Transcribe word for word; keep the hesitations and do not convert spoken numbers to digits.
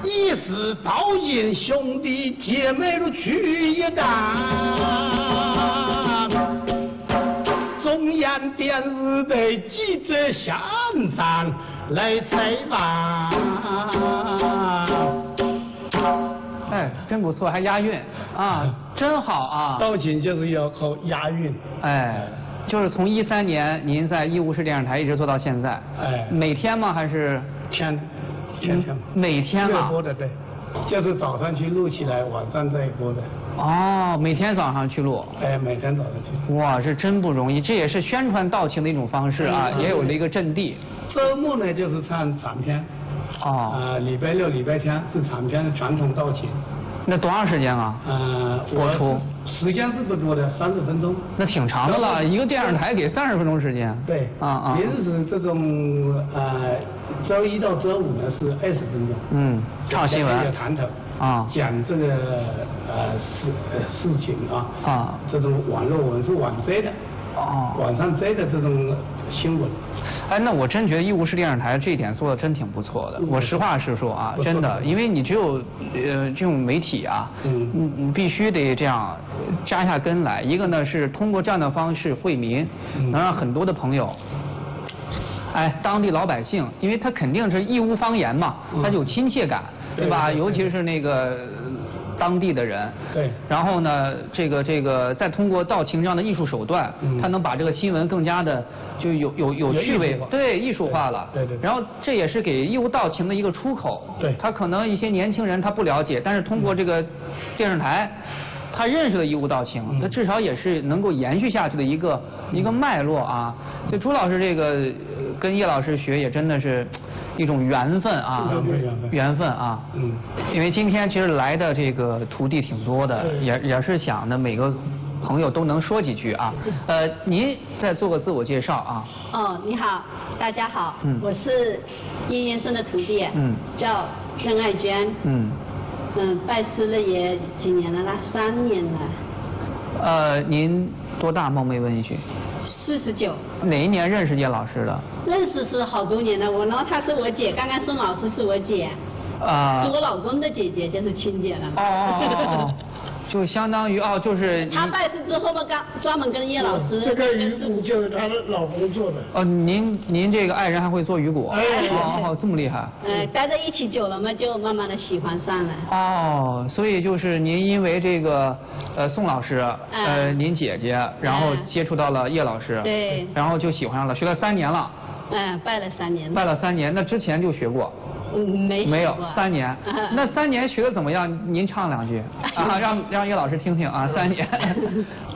一时道音兄弟姐妹都去一趟，中央电视的记者现场来采访。 哎，真不错，还押韵啊，真好啊！ 道情就是要靠押韵。 哎，就是从一三年您在义乌市电视台一直做到现在。 哎， 每天吗？还是天天天？ 每天啊。 热播的对，就是早上去录起来，晚上再播的。 哦，每天早上去录。 哎，每天早上去。 哇，这真不容易，这也是宣传道情的一种方式啊， 嗯、 也有了一个阵地。 周末呢，就是唱长篇。 哦。 啊、呃，礼拜六、礼拜天是长篇的传统道情。 那多长时间啊？ 呃， 播出时间是不多的，三十分钟。 那挺长的了，一个电视台给三十分钟时间。 对。 啊啊。 平时这种呃，周一到周五呢是二十分钟。 嗯，唱新闻。 谈头。 啊。 讲这个呃事呃事情啊。 啊。 这种网络文是网摘的。 哦。 网上摘的这种新闻。 哎，那我真觉得义乌市电视台这一点做的真挺不错的。我实话实说啊，真的，因为你只有呃这种媒体啊，嗯，你你必须得这样扎下根来。一个呢是通过这样的方式惠民，能让很多的朋友，哎，当地老百姓，因为他肯定是义乌方言嘛，他有亲切感，对吧？尤其是那个当地的人， 对， 然后呢，这个这个再通过道情这样的艺术手段，嗯，他能把这个新闻更加的就有有有趣味，对，艺术化了， 对 对, 对。 然后这也是给义乌道情的一个出口， 对， 他可能一些年轻人他不了解，但是通过这个电视台，他认识了义乌道情，他至少也是能够延续下去的一个一个脉络啊。所以朱老师这个跟叶老师学也真的是一种缘分啊，缘分啊，嗯，因为今天其实来的这个徒弟挺多的，也也是想的每个朋友都能说几句啊。呃，您再做个自我介绍啊。 哦，你好，大家好，嗯，我是叶先生的徒弟，嗯，叫郑爱娟，嗯，嗯，拜师了也几年了啦，三年了。 呃，您多大？冒昧问一句。 四十九。 哪一年认识叶老师的？ 认识是好多年了，我然后她是我姐，刚刚宋老师是我姐，啊、呃，是我老公的姐姐，就是亲姐了嘛。 哦哦哦。就相当于哦，就是他拜师之后嘛，刚专门跟叶老师。 这个鱼骨就是他的老公做的。 哦，您您这个爱人还会做鱼骨？ 哎， 哦哦，这么厉害。 呃，待在一起久了嘛，就慢慢的喜欢上了。 哦，所以就是您因为这个呃宋老师，呃您姐姐，然后接触到了叶老师， 对， 然后就喜欢上了，学了三年了。 嗯，拜了三年。 拜了三年，那之前就学过。 嗯，没没有三年，那三年学的怎么样？您唱两句啊，让让叶老师听听啊。三年，